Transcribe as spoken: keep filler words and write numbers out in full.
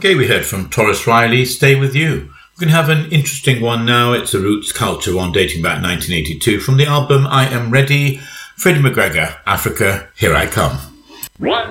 Okay, we heard from Taurus Riley, Stay With You. We're going to have an interesting one now. It's a Roots Culture one dating back nineteen eighty-two from the album I Am Ready. Freddie McGregor, Africa, Here I Come. One.